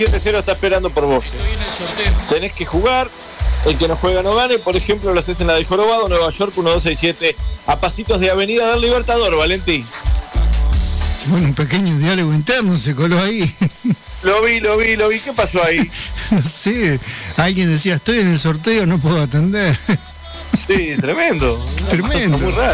7-0 está esperando por vos. Estoy en el sorteo. Tenés que jugar. El que no juega no gane. Por ejemplo, lo haces en la del Jorobado, Nueva York, 1267, a pasitos de Avenida del Libertador, Valentín. Bueno, un pequeño diálogo interno se coló ahí. Lo vi. ¿Qué pasó ahí? No sé, alguien decía, estoy en el sorteo, no puedo atender. Sí, tremendo. Tremendo. Muy raro.